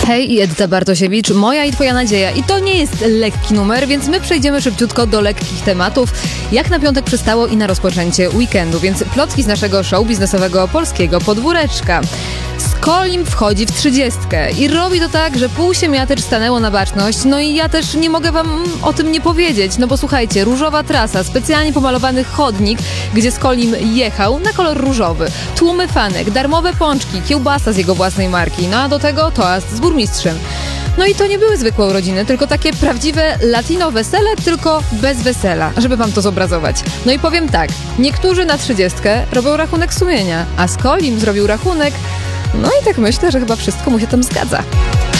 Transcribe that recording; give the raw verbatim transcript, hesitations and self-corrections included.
Hej, i Edyta Bartosiewicz, moja i twoja nadzieja. I to nie jest lekki numer, więc my przejdziemy szybciutko do lekkich tematów, jak na piątek przystało i na rozpoczęcie weekendu. Więc plotki z naszego show biznesowego polskiego podwóreczka. Skolim wchodzi w trzydziestkę i robi to tak, że pół siemiatycz stanęło na baczność. No i ja też nie mogę wam o tym nie powiedzieć, no bo słuchajcie, różowa trasa, specjalnie pomalowany chodnik, gdzie Skolim jechał na kolor różowy, tłumy fanek, darmowe pączki, kiełbasa z jego własnej marki, no a do tego toast z burmistrzem. No i to nie były zwykłe urodziny, tylko takie prawdziwe latino wesele, tylko bez wesela, żeby wam to zobrazować. No i powiem tak, niektórzy na trzydziestkę robią rachunek sumienia, a Skolim zrobił rachunek. No i tak myślę, że chyba wszystko mu się tam zgadza.